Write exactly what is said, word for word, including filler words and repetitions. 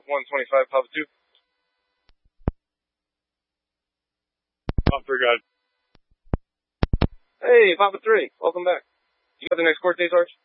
one twenty-five, Papa two. Papa God. Hey, Papa three, welcome back. You got the next court date, Sarge?